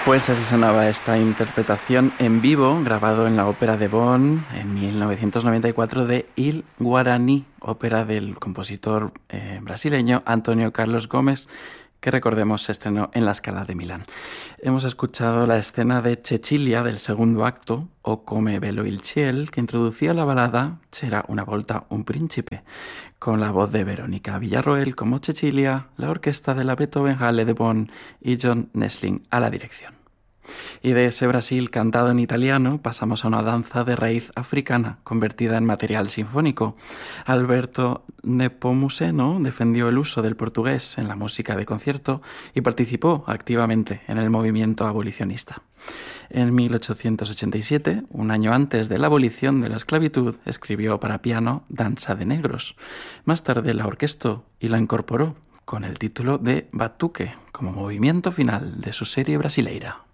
Pues así sonaba esta interpretación en vivo, grabado en la ópera de Bonn en 1994 de Il Guaraní, ópera del compositor brasileño Antônio Carlos Gomes, que recordemos se estrenó en la Scala de Milán. Hemos escuchado la escena de Cecilia del segundo acto, O come bello il ciel, que introducía la balada C'era una volta un principe, con la voz de Verónica Villarroel como Cecilia, la orquesta de la Beethoven Halle de Bonn y John Nesling a la dirección. Y de ese Brasil cantado en italiano pasamos a una danza de raíz africana convertida en material sinfónico. Alberto Nepomuceno defendió el uso del portugués en la música de concierto y participó activamente en el movimiento abolicionista. En 1887, un año antes de la abolición de la esclavitud, escribió para piano Danza de Negros. Más tarde la orquestó y la incorporó con el título de Batuque como movimiento final de su serie brasileira.